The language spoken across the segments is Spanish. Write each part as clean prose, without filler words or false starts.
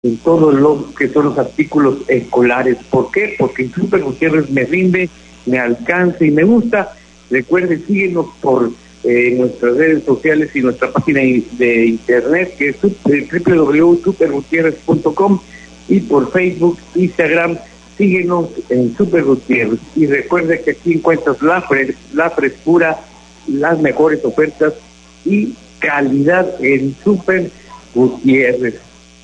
en todo lo que son los artículos escolares. ¿Por qué? Porque en Super Gutiérrez me rinde, me alcanza y me gusta. Recuerden, síguenos por nuestras redes sociales y nuestra página de internet, que es www.supergutierrez.com, y por Facebook, Instagram. Síguenos en Super Gutiérrez. Y recuerde que aquí encuentras la frescura, las mejores ofertas y calidad en Super Gutiérrez.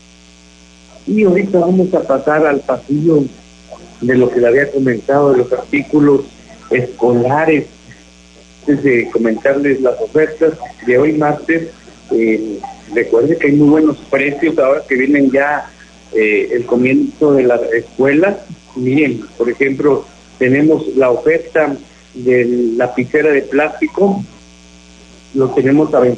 Y ahorita vamos a pasar al pasillo de lo que le había comentado, de los artículos escolares. Antes de comentarles las ofertas de hoy martes, recuerde que hay muy buenos precios ahora que vienen ya el comienzo de la escuela. Miren, por ejemplo, tenemos la oferta de lapicera de plástico, lo tenemos a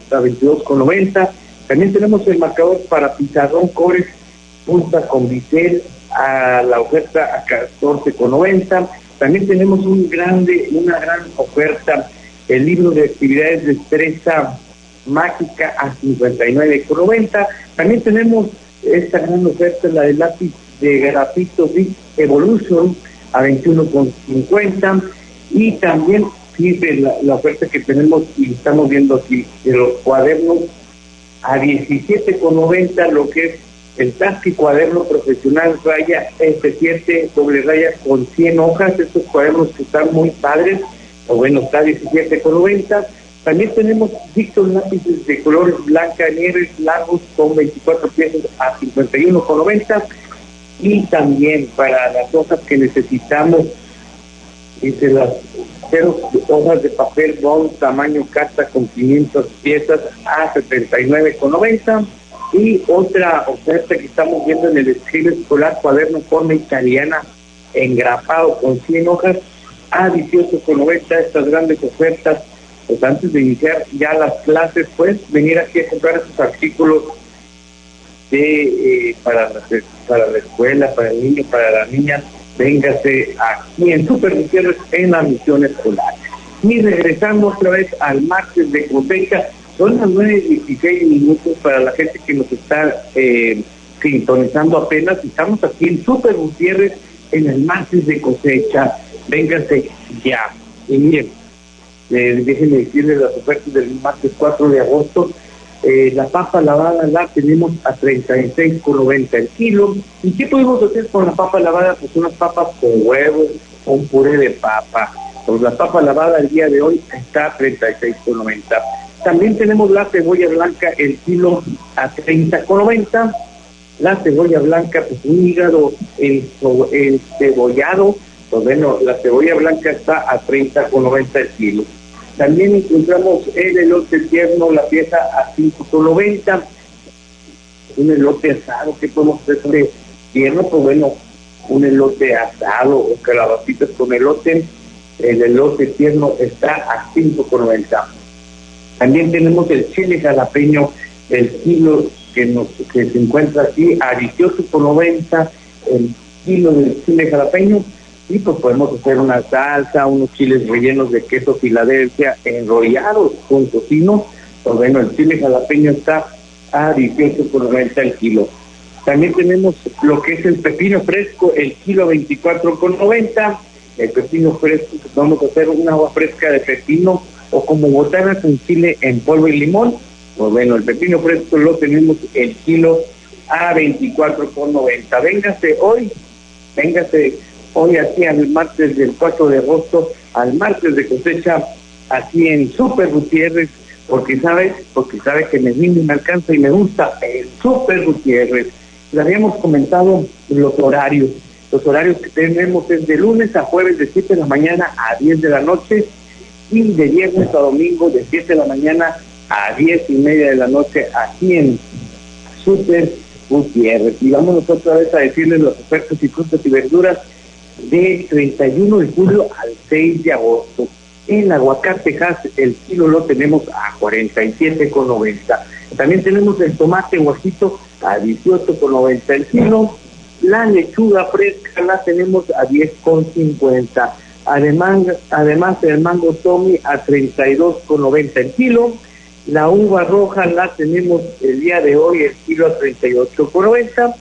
22,90. También tenemos el marcador para pizarrón Cores punta con bisel a la oferta a 14,90. También tenemos una gran oferta, el libro de actividades de destreza mágica a 59,90. También tenemos esta gran oferta, la de lápiz de grafito Big Evolution a 21,50. Y también fíjense la oferta que tenemos y estamos viendo aquí de los cuadernos a 17,90, lo que es el Tasky cuaderno profesional raya F7 doble raya con 100 hojas. Estos cuadernos que están muy padres, o bueno, está 17,90. También tenemos Dixon lápices de colores blanca, nieves largos con 24 piezas a 51,90. Y también para las hojas que necesitamos, dice las 0 hojas de papel bond tamaño carta con 500 piezas a 79,90. Y otra oferta que estamos viendo en el estilo escolar, cuaderno forma italiana engrapado con 100 hojas a 18,90. Estas grandes ofertas, pues antes de iniciar ya las clases, pues venir aquí a comprar estos artículos para la escuela, para el niño, para las niñas. Véngase aquí en Super Gutiérrez en la misión escolar. Y regresando otra vez al martes de cosecha, son las 9:16 para la gente que nos está sintonizando apenas. Estamos aquí en Super Gutiérrez en el martes de cosecha. Véngase ya. Y miren, déjenme decirles las ofertas del martes 4 de agosto. La papa lavada la tenemos a 36,90 el kilo. ¿Y qué podemos hacer con la papa lavada? Pues unas papas con huevo, un puré de papa. Pues la papa lavada el día de hoy está a 36,90. También tenemos la cebolla blanca el kilo a 30,90. La cebolla blanca, pues un hígado cebollado, pues bueno, la cebolla blanca está a 30,90 el kilo. También encontramos el elote tierno, la pieza a 5,90. Un elote asado, ¿qué podemos hacer de tierno? Pues bueno, un elote asado o calabacitas con elote. El elote tierno está a 5,90. También tenemos el chile jalapeño, el kilo que se encuentra aquí a 18,90 el kilo del chile jalapeño. Y pues podemos hacer una salsa, unos chiles rellenos de queso Filadelfia enrollados con tocino. Pues bueno, el chile jalapeño está a 18,90 el kilo. También tenemos lo que es el pepino fresco, el kilo 24,90. El pepino fresco, pues vamos a hacer una agua fresca de pepino o como botanas con chile en polvo y limón. Pues bueno, el pepino fresco lo tenemos el kilo a 24,90. Véngase hoy aquí al martes del 4 de agosto, al martes de cosecha, aquí en Super Gutiérrez, porque sabe que me rinde, me alcanza y me gusta el Super Gutiérrez. Le habíamos comentado los horarios. Los horarios que tenemos es de lunes a jueves de 7 de la mañana a 10 de la noche y de viernes a domingo de 7 de la mañana a 10:30 de la noche aquí en Super Gutiérrez. Y vamos otra vez a decirles las ofertas y frutas y verduras de 31 de julio al 6 de agosto. El aguacate Hass, el kilo lo tenemos a 47,90. También tenemos el tomate guajito a 18,90 el kilo. La lechuga fresca la tenemos a 10,50. Además el mango Tommy a 32,90 el kilo. La uva roja la tenemos el día de hoy, el kilo a 38,90.